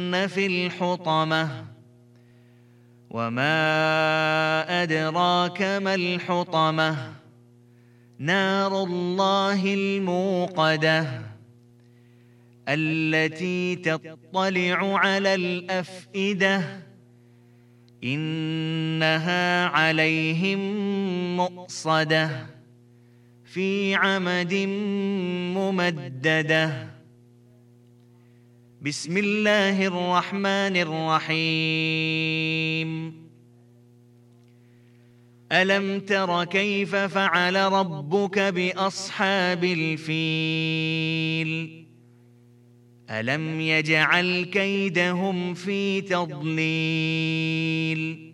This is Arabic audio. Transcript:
في الحطمة وما أدراك ما الحطمة نار الله الموقدة التي تطلع على الأفئدة إنها عليهم مؤصدة في عمد ممددة. بسم الله الرحمن الرحيم. ألم تر كيف فعل ربك بأصحاب الفيل ألم يجعل كيدهم في تضليل